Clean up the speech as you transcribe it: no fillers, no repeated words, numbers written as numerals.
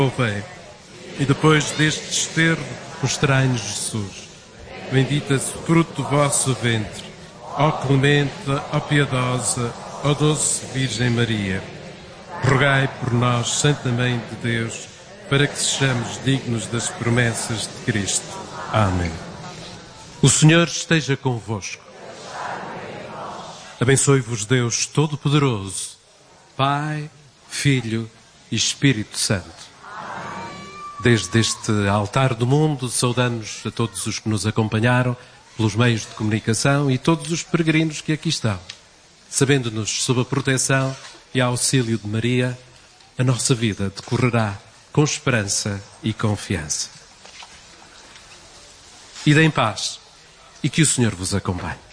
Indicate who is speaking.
Speaker 1: Bem, e depois deste desterro mostrai-nos Jesus. Bendita-se o fruto do vosso ventre, ó clemente, ó piedosa, ó doce Virgem Maria. Rogai por nós, Santa Mãe de Deus, para que sejamos dignos das promessas de Cristo. Amém. O Senhor esteja convosco. Abençoe-vos Deus Todo-Poderoso, Pai, Filho e Espírito Santo. Desde este altar do mundo, saudamos a todos os que nos acompanharam pelos meios de comunicação e todos os peregrinos que aqui estão. Sabendo-nos sob a proteção e auxílio de Maria, a nossa vida decorrerá com esperança e confiança. Ide em paz e que o Senhor vos acompanhe.